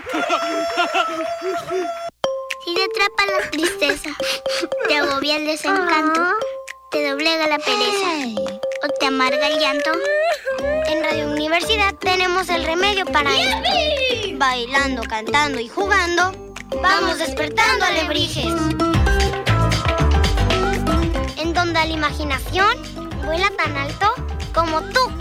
Si te atrapa la tristeza, te agobia el desencanto, te doblega la pereza o te amarga el llanto, en Radio Universidad tenemos el remedio para esto. Bailando, cantando y jugando, vamos despertando alebrijes. En donde la imaginación vuela tan alto como tú.